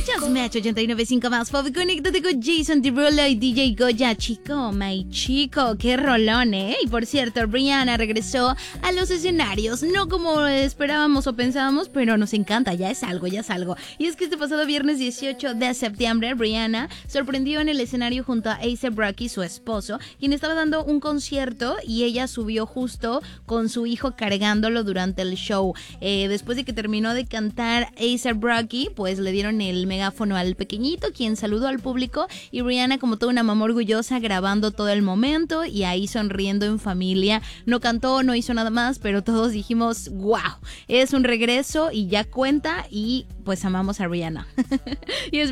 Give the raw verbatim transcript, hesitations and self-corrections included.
Escuchas Match ochenta y nueve punto cinco más Pop. Conéctate con Jason Derulo y D J Goya. Chico, my chico, qué rolón, ¿eh? Y por cierto, Rihanna regresó a los escenarios. No como esperábamos o pensábamos, pero nos encanta. Ya es algo, ya es algo. Y es que este pasado viernes dieciocho de septiembre, Rihanna sorprendió en el escenario junto a A$AP Rocky, su esposo, quien estaba dando un concierto y ella subió justo con su hijo cargándolo durante el show. Eh, después de que terminó de cantar A$AP Rocky, pues le dieron el megáfono al pequeñito, quien saludó al público, y Rihanna, como toda una mamá orgullosa, grabando todo el momento y ahí sonriendo en familia. No cantó, no hizo nada más, pero todos dijimos, wow, es un regreso y ya cuenta, y pues amamos a Rihanna. Y es